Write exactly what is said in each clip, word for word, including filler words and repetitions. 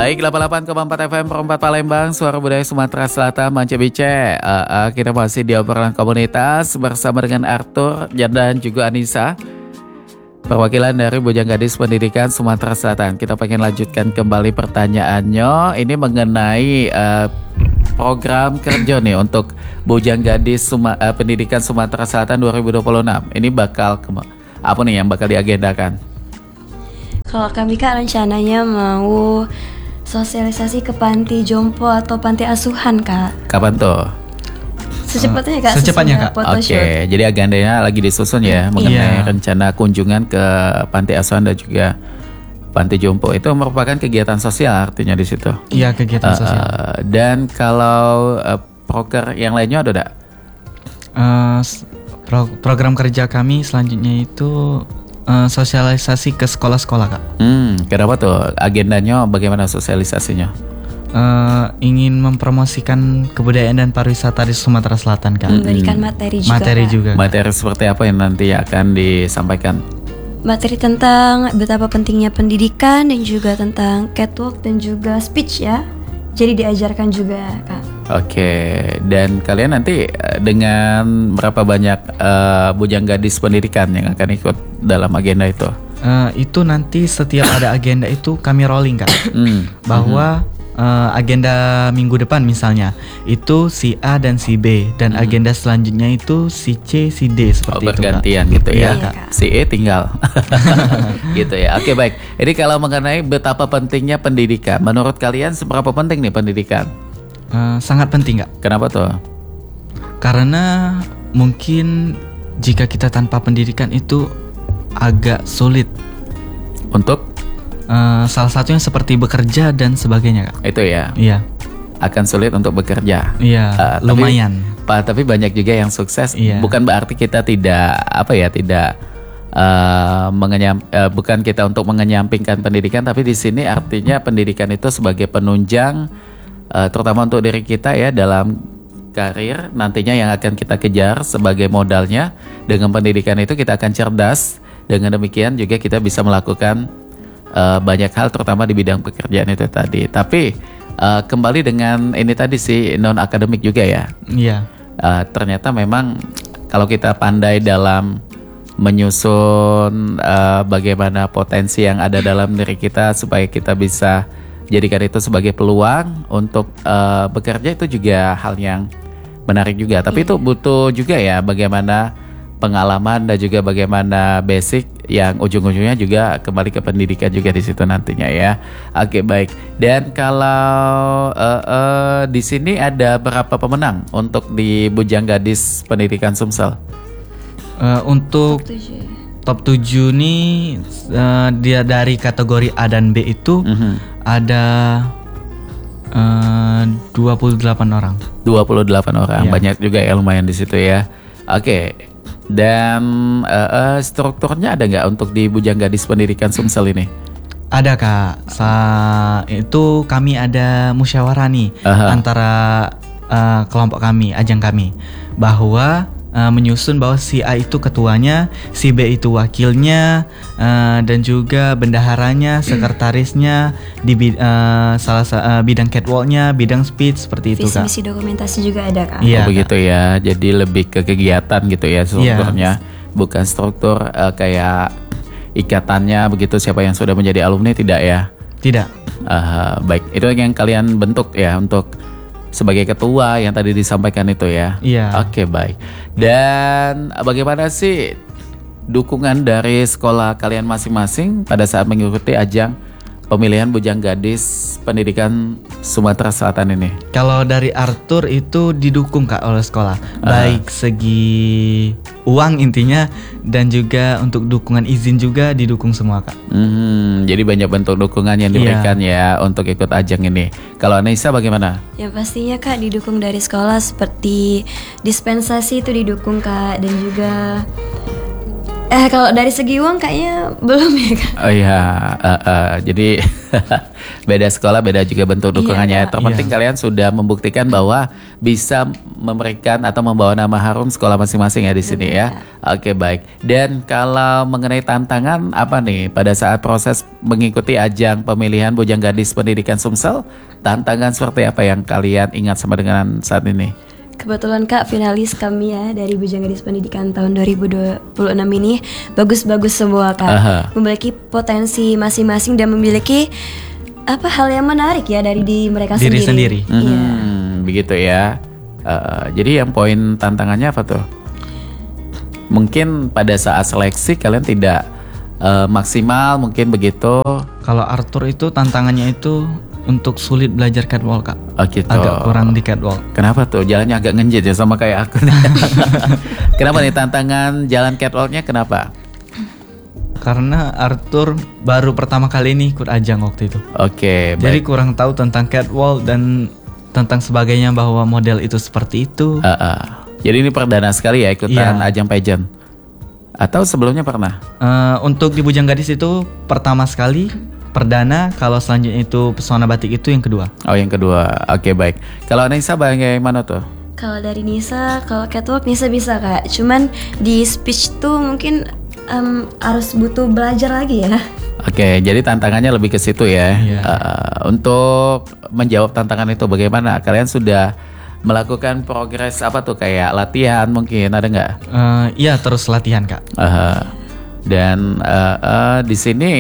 Baik, delapan puluh delapan koma empat F M Perempat Palembang, Suara Budaya Sumatera Selatan, Manca Bice. uh, uh, Kita masih di obrolan komunitas bersama dengan Arthur dan juga Anissa, perwakilan dari Bujang Gadis Pendidikan Sumatera Selatan. Kita pengen lanjutkan kembali pertanyaannya. Ini mengenai uh, program kerja nih untuk Bujang Gadis Suma, uh, Pendidikan Sumatera Selatan dua ribu dua puluh enam. Ini bakal ke, apa nih yang bakal diagendakan? Kalau kami Kak rencananya mau sosialisasi ke panti jompo atau panti asuhan Kak. Kapan tuh? Secepatnya Kak. Secepatnya Kak. Oke, okay. Jadi agendanya lagi disusun ya mengenai yeah. rencana kunjungan ke panti asuhan dan juga panti jompo. Itu merupakan kegiatan sosial artinya di situ. Iya, kegiatan uh, sosial. Dan kalau uh, proker yang lainnya ada enggak? Uh, pro- program kerja kami selanjutnya itu Uh, sosialisasi ke sekolah-sekolah Kak. Hmm, kenapa tuh? Agendanya bagaimana sosialisasinya? Uh, ingin mempromosikan kebudayaan dan pariwisata di Sumatera Selatan Kak. Memberikan materi juga. Materi Kak. juga. Materi seperti apa yang nanti akan disampaikan? Materi tentang betapa pentingnya pendidikan dan juga tentang catwalk dan juga speech ya. Jadi diajarkan juga Kak. Oke, dan kalian nanti dengan berapa banyak uh, Bujang Gadis Pendidikan yang akan ikut dalam agenda itu? Uh, itu nanti setiap ada agenda itu kami rolling Kak. Hmm. Bahwa uh, agenda minggu depan misalnya itu si A dan si B, dan hmm. agenda selanjutnya itu si C, si D seperti oh, itu bergantian Kak. gitu ya. Iya, Si E tinggal. Gitu ya. Oke, baik. Ini kalau mengenai betapa pentingnya pendidikan, menurut kalian seberapa penting nih pendidikan? Uh, sangat penting Kak. Kenapa tuh? Karena mungkin jika kita tanpa pendidikan itu agak sulit. Untuk? Uh, salah satunya seperti bekerja dan sebagainya Kak. Itu ya? Iya. Akan sulit untuk bekerja. Iya, uh, lumayan. Tapi, Pak, tapi banyak juga yang sukses. Iya. Bukan berarti kita tidak apa ya, tidak uh, mengenyam, uh, bukan kita untuk mengenyampingkan pendidikan, tapi di sini artinya pendidikan itu sebagai penunjang, uh, terutama untuk diri kita ya dalam karir nantinya yang akan kita kejar sebagai modalnya. Dengan pendidikan itu kita akan cerdas. Dengan demikian juga kita bisa melakukan uh, banyak hal, terutama di bidang pekerjaan itu tadi. Tapi uh, kembali dengan ini tadi sih non akademik juga ya. Iya. Uh, ternyata memang kalau kita pandai dalam menyusun uh, bagaimana potensi yang ada dalam diri kita supaya kita bisa jadikan itu sebagai peluang untuk uh, bekerja, itu juga hal yang menarik juga. Tapi itu butuh juga ya bagaimana pengalaman dan juga bagaimana basic yang ujung-ujungnya juga kembali ke pendidikan juga di situ nantinya ya. Oke, baik. Dan kalau uh, uh, di sini ada berapa pemenang untuk di Bujang Gadis Pendidikan Sumsel? Uh, untuk top tujuh nih uh, dia dari kategori A dan B itu mm-hmm. ada uh, dua puluh delapan orang. dua puluh delapan orang, yeah. Banyak juga ya, lumayan di situ ya. Oke. Dan uh, uh, strukturnya ada nggak untuk di Bujang Gadis Pendidikan Sumsel ini? Ada Kak. Sa- itu kami ada musyawarah nih uh-huh. antara uh, kelompok kami, ajang kami, bahwa uh, menyusun bahwa si A itu ketuanya, si B itu wakilnya, uh, dan juga bendaharanya, sekretarisnya, di uh, salah uh, bidang catwalknya, bidang speech seperti itu Kak. Visi misi dokumentasi juga ada Kak. Iya, oh, begitu ya. Jadi lebih ke kegiatan gitu ya strukturnya, yeah. Bukan struktur uh, kayak ikatannya begitu siapa yang sudah menjadi alumni, tidak ya? Tidak. Uh, baik, itu yang kalian bentuk ya untuk sebagai ketua yang tadi disampaikan itu ya. Iya. Oke, baik. Dan bagaimana sih dukungan dari sekolah kalian masing-masing pada saat mengikuti ajang pemilihan Bujang Gadis Pendidikan Sumatera Selatan ini? Kalau dari Arthur itu didukung Kak oleh sekolah, uh. baik segi uang intinya dan juga untuk dukungan izin juga didukung semua Kak. Hmm, jadi banyak bentuk dukungan yang diberikan yeah. ya untuk ikut ajang ini. Kalau Anissa bagaimana? Ya pastinya Kak didukung dari sekolah, seperti dispensasi itu didukung Kak, dan juga Eh kalau dari segi uang kayaknya belum ya Kak. Oh iya, uh, uh, jadi beda sekolah, beda juga bentuk dukungannya. Iya, Terpenting iya. kalian sudah membuktikan bahwa bisa memberikan atau membawa nama harum sekolah masing-masing ya di sini ya. Oke, baik. Dan kalau mengenai tantangan apa nih pada saat proses mengikuti ajang pemilihan Bujang Gadis Pendidikan Sumsel, tantangan seperti apa yang kalian ingat sama dengan saat ini? Kebetulan Kak, finalis kami ya dari Bujang Gadis Pendidikan tahun dua ribu dua puluh enam ini bagus-bagus semua Kak. Aha. Memiliki potensi masing-masing dan memiliki apa hal yang menarik ya dari di mereka Diri sendiri. sendiri. Iya. Hmm, begitu ya. Uh, jadi yang poin tantangannya apa tuh? Mungkin pada saat seleksi kalian tidak uh, maksimal, mungkin begitu. Kalau Arthur itu tantangannya itu untuk sulit belajar catwalk Kak. Oh gitu. Agak kurang di catwalk. Kenapa tuh? Jalannya agak ngenjit ya sama kayak aku. Kenapa nih tantangan jalan catwalknya kenapa? Karena Arthur baru pertama kali ini ikut ajang waktu itu. Oke, Jadi baik. kurang tahu tentang catwalk dan tentang sebagainya, bahwa model itu seperti itu. Uh, uh. Jadi ini perdana sekali ya ikutan Iya. ajang pageant. Atau sebelumnya pernah? Eh, untuk di Bujang Gadis itu pertama sekali, perdana. Kalau selanjutnya itu pesona batik itu yang kedua. Oh, yang kedua. Oke, baik. Kalau Anissa bagaimana tuh? Kalau dari Nisa, kalau catwalk Nisa bisa Kak. Cuman di speech tuh mungkin em, harus butuh belajar lagi ya. Oke, jadi tantangannya lebih ke situ ya. Iya. Uh, untuk menjawab tantangan itu bagaimana? Kalian sudah melakukan progres apa tuh kayak latihan mungkin ada nggak? Eh, iya, terus latihan Kak. Uh, dan uh, uh, di sini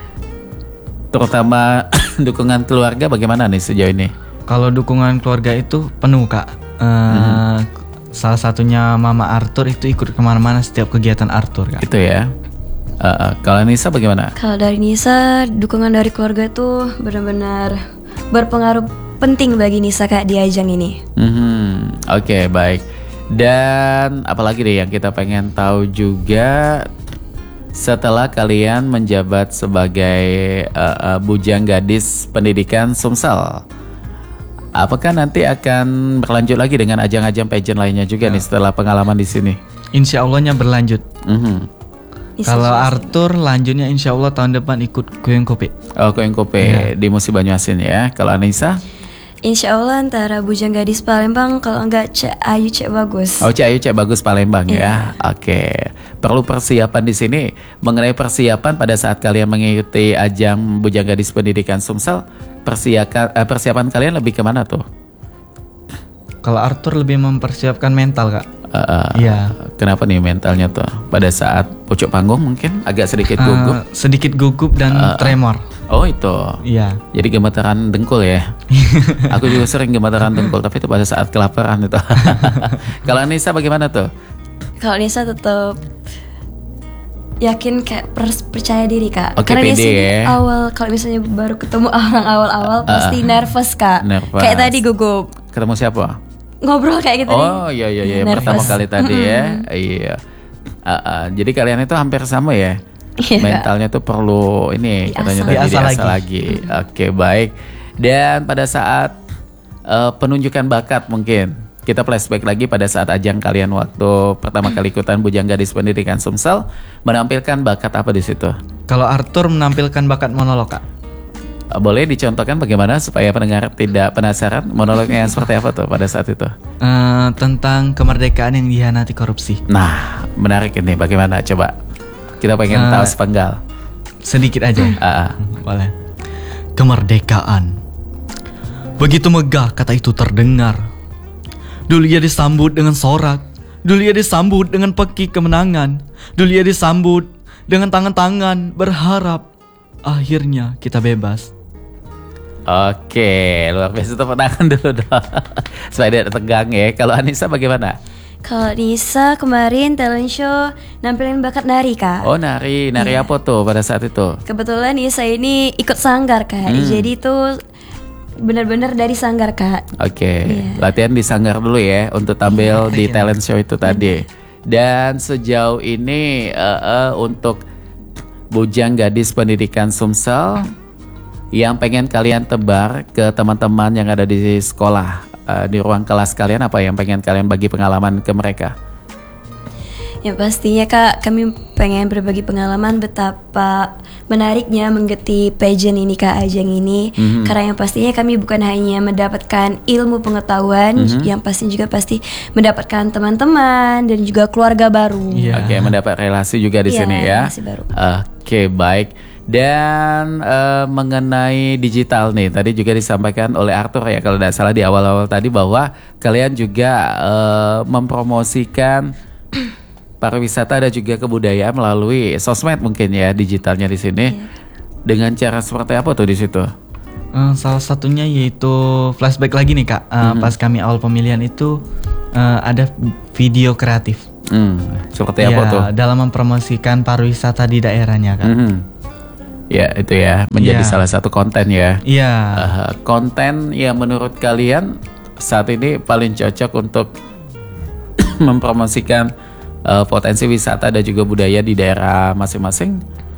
terutama dukungan keluarga bagaimana nih sejauh ini? Kalau dukungan keluarga itu penuh Kak. Eh, Mhm. Salah satunya Mama Arthur itu ikut kemana-mana setiap kegiatan Arthur Kak. Itu ya. Uh, uh, kalau Nisa bagaimana? Kalau dari Nisa, dukungan dari keluarga itu benar-benar berpengaruh penting bagi Nisa Kak di ajang ini. Mhm, Oke, baik. Dan apalagi deh yang kita pengen tahu juga setelah kalian menjabat sebagai uh, uh, Bujang Gadis Pendidikan Sumsel, apakah nanti akan berlanjut lagi dengan ajang-ajang pageant lainnya juga nih setelah pengalaman di sini? Insya Allahnya berlanjut. Mhm. Nisa Kalau juga sih. Arthur lanjutnya insya Allah tahun depan ikut Kuyeng Kopi. Oh, Koeng Kope di Musi Banyuasin ya. Kalau Anissa? Insya Allah antara Bujang Gadis Palembang, kalau enggak Cek Ayu Cek Bagus. Oh, Cak Ayu Cak Bagus Palembang ya. Oke. Perlu persiapan di sini mengenai persiapan pada saat kalian mengikuti ajang Bujang Gadis Pendidikan Sumsel. Persiapan eh, persiapan kalian lebih kemana tuh? Kalau Arthur lebih mempersiapkan mental Kak. Eh, eh, Iya. Kenapa nih mentalnya tuh? Pada saat pucuk panggung mungkin agak sedikit Eh, gugup. sedikit gugup dan tremor. Oh itu. Iya. Jadi gemetaran dengkul ya. Aku juga sering gemetaran dengkul, tapi itu pada saat kelaparan itu. Kalau Anissa bagaimana tuh? Kalau Nisa tetap yakin kayak pers- percaya diri Kak. Oke, Karena pede Nisa ini ya. awal kalau misalnya baru ketemu orang awal-awal pasti nervous Kak. nervous. Kayak tadi gugup. Ketemu siapa? Ngobrol kayak gitu nih. Oh iya iya iya Nervous. pertama kali tadi ya. Iya. Ah, ah. Jadi kalian itu hampir sama ya. Iya, Kak. Mentalnya tuh perlu ini Diasah. katanya tadi Diasah diasah lagi. Oke, baik. Dan pada saat eh, penunjukan bakat mungkin kita flashback lagi pada saat ajang kalian waktu pertama kali ikutan Bujang Gadis Pendidikan Sumsel, menampilkan bakat apa di situ? Kalau Arthur menampilkan bakat monolog Kak. Eh, Boleh dicontohkan bagaimana supaya pendengar tidak penasaran monolognya yang seperti apa tuh pada saat itu? Eh, tentang kemerdekaan yang dihianati korupsi. Nah, menarik ini. Bagaimana? Coba. Kita pengen Eh, tahu sepenggal. Sedikit aja. Ah, ah. Boleh. Kemerdekaan. Begitu megah kata itu terdengar. Dulu ia disambut dengan sorak. Dulu ia disambut dengan peki kemenangan. Dulu ia disambut dengan tangan-tangan berharap akhirnya kita bebas. Oke, luar biasa. Tepuk tangan dulu dong. Supaya tidak tegang ya. Kalau Anissa bagaimana? Kalau Nisa kemarin talent show nampilin bakat nari Kak. Oh, nari. Nari Iya. apa tuh pada saat itu? Kebetulan Nisa ini ikut sanggar Kak. Hmm. Jadi itu benar-benar dari sanggar Kak. Oke, Iya. latihan di sanggar dulu ya untuk tampil di talent show itu tadi. Dan sejauh ini eh, eh, untuk Bujang Gadis Pendidikan Sumsel yang pengen kalian tebar ke teman-teman yang ada di sekolah, eh, di ruang kelas kalian, apa yang pengen kalian bagi pengalaman ke mereka? Yang pastinya Kak, kami pengen berbagi pengalaman betapa menariknya mengikuti pageant ini Kak, ajang ini. Mm-hmm. Karena yang pastinya kami bukan hanya mendapatkan ilmu pengetahuan, mm-hmm. yang pasti juga pasti mendapatkan teman-teman dan juga keluarga baru. Yeah. Oke, okay, mendapat relasi juga di yeah, sini ya. Relasi baru. Oke, okay, baik. Dan uh, mengenai digital nih, tadi juga disampaikan oleh Arthur ya kalau tidak salah di awal-awal tadi bahwa kalian juga uh, mempromosikan pariwisata dan juga kebudayaan melalui sosmed mungkin ya, digitalnya di sini. Yeah. Dengan cara seperti apa tuh di situ? Uh, salah satunya yaitu flashback lagi nih Kak. Uh, mm-hmm. Pas kami awal pemilihan itu uh, ada video kreatif. Hmm, seperti ya, apa tuh? Dalam mempromosikan pariwisata di daerahnya Kak. Mm-hmm. Ya itu ya menjadi yeah. salah satu konten ya. Iya. Yeah. Uh, konten yang menurut kalian saat ini paling cocok untuk mempromosikan uh, potensi wisata dan juga budaya di daerah masing-masing.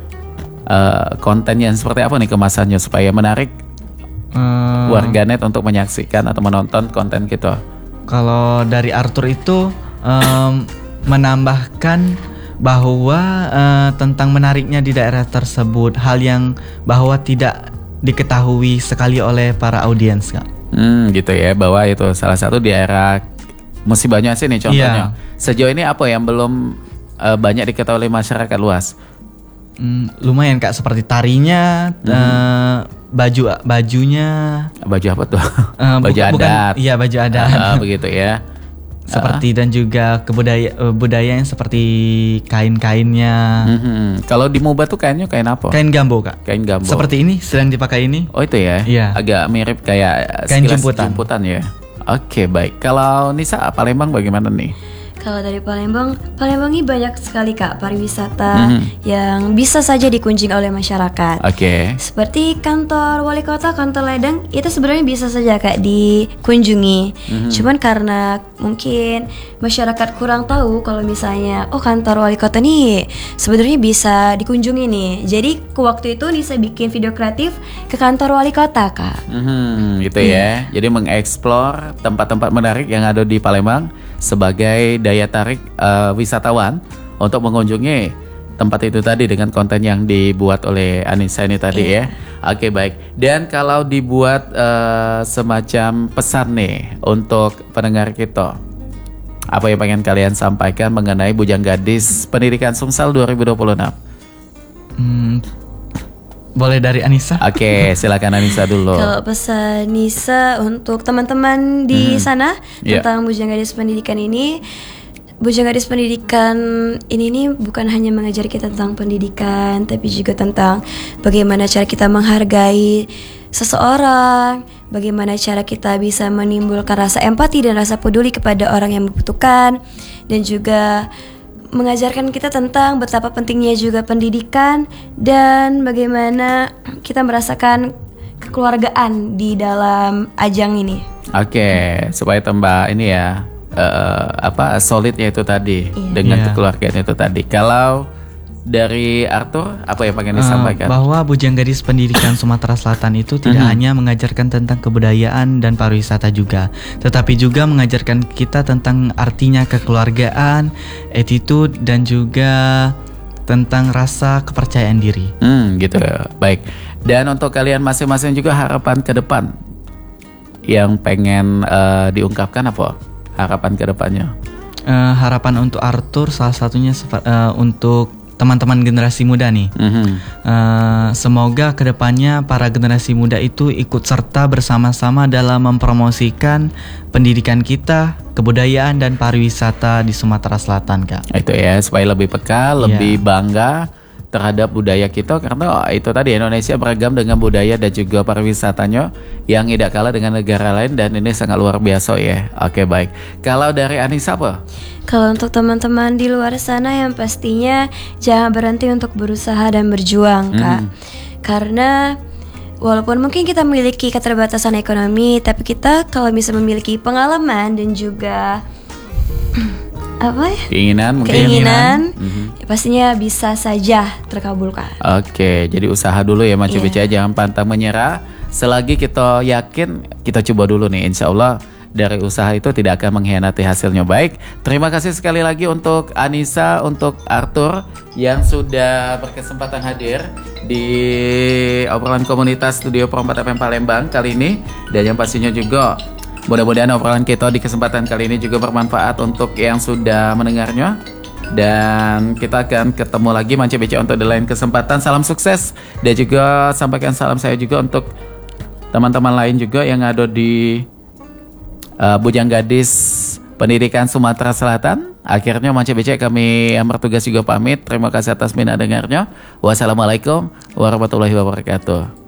Uh, konten yang seperti apa nih kemasannya supaya menarik uh, warganet untuk menyaksikan atau menonton konten kita? Kalau dari Arthur itu um, menambahkan bahwa uh, tentang menariknya di daerah tersebut, hal yang bahwa tidak diketahui sekali oleh para audiens Kak. Hmm, gitu ya, bahwa itu salah satu daerah Musi Banyuasin nih contohnya. Yeah. Sejauh ini apa yang belum uh, banyak diketahui oleh masyarakat luas? Hmm, lumayan Kak, seperti tarinya, hmm. uh, baju bajunya. Baju apa tuh? Uh, baju bukan, adat. Iya, baju adat. Uh, begitu ya. Seperti uh. dan juga kebudaya uh, budaya yang seperti kain-kainnya. Mm-hmm. Kalau di Muba tuh kainnya kain apa? Kain gambo Kak. Kain gambo. Seperti ini sedang dipakai ini. Oh itu ya? Iya. Agak mirip kayak kain jemputan. jemputan ya. Oke, baik. Kalau Nisa Palembang bagaimana nih? Kalau dari Palembang, Palembang ini banyak sekali Kak pariwisata mm-hmm. yang bisa saja dikunjungi oleh masyarakat. Oke. Okay. Seperti kantor wali kota, kantor ledeng, itu sebenarnya bisa saja Kak dikunjungi. Mm-hmm. Cuman karena mungkin masyarakat kurang tahu kalau misalnya, oh kantor wali kota nih sebenarnya bisa dikunjungi nih. Jadi ke waktu itu Nisa bikin video kreatif ke kantor wali kota Kak. Mm-hmm, gitu yeah. ya. Jadi mengeksplor tempat-tempat menarik yang ada di Palembang sebagai daya tarik uh, wisatawan untuk mengunjungi tempat itu tadi dengan konten yang dibuat oleh Anissa ini tadi yeah. ya. Oke, baik. Dan kalau dibuat uh, semacam pesan nih untuk pendengar kita, apa yang pengen kalian sampaikan mengenai Bujang Gadis Pendidikan Sumsel dua ribu dua puluh enam? Hmm, boleh dari Anissa? Oke, silakan Anissa dulu. Kalau pesan Nisa untuk teman-teman di hmm. sana yeah. tentang Bujang Gadis Pendidikan ini, Bujang Gadis Pendidikan ini nih bukan hanya mengajar kita tentang pendidikan, tapi juga tentang bagaimana cara kita menghargai seseorang, bagaimana cara kita bisa menimbulkan rasa empati dan rasa peduli kepada orang yang membutuhkan, dan juga mengajarkan kita tentang betapa pentingnya juga pendidikan dan bagaimana kita merasakan kekeluargaan di dalam ajang ini. Oke, supaya tambah ini ya uh, apa solidnya itu tadi yeah. dengan yeah. kekeluargaan itu tadi. Kalau dari Arthur, apa yang pengen disampaikan? Uh, bahwa Bujang Gadis Pendidikan Sumatera Selatan itu tidak mm-hmm. hanya mengajarkan tentang kebudayaan dan pariwisata juga, tetapi juga mengajarkan kita tentang artinya kekeluargaan, attitude, dan juga tentang rasa kepercayaan diri. Hmm, gitu ya. Baik. Dan untuk kalian masing-masing juga harapan ke depan yang pengen uh, diungkapkan apa? Harapan ke depannya? Uh, harapan untuk Arthur salah satunya uh, untuk teman-teman generasi muda nih, mm-hmm. uh, semoga kedepannya para generasi muda itu ikut serta bersama-sama dalam mempromosikan pendidikan kita, kebudayaan dan pariwisata di Sumatera Selatan Kak. Itu ya, supaya lebih peka, lebih yeah. bangga terhadap budaya kita, karena itu tadi Indonesia beragam dengan budaya dan juga pariwisatanya yang tidak kalah dengan negara lain, dan ini sangat luar biasa ya. Oke, baik. Kalau dari Anissa apa? Kalau untuk teman-teman di luar sana yang pastinya jangan berhenti untuk berusaha dan berjuang Kak. Hmm. Karena walaupun mungkin kita memiliki keterbatasan ekonomi, tapi kita kalau bisa memiliki pengalaman dan juga apa ya? Keinginan mungkin. Keinginan, mm-hmm. ya pastinya bisa saja terkabulkan. Oke, jadi usaha dulu ya Maci yeah. Bicara, jangan pantang menyerah. Selagi kita yakin, kita coba dulu nih, insya Allah dari usaha itu tidak akan mengkhianati hasilnya. Baik, terima kasih sekali lagi untuk Anissa, untuk Arthur yang sudah berkesempatan hadir di obrolan komunitas Studio Pro empat F M Palembang kali ini. Dan yang pastinya juga mudah-mudahan obrolan kita di kesempatan kali ini juga bermanfaat untuk yang sudah mendengarnya. Dan kita akan ketemu lagi Mance B C untuk di lain kesempatan. Salam sukses dan juga sampaikan salam saya juga untuk teman-teman lain juga yang ada di uh, Bujang Gadis Pendidikan Sumatera Selatan. Akhirnya Mance B C kami yang bertugas juga pamit. Terima kasih atas minat dengarnya. Wassalamualaikum warahmatullahi wabarakatuh.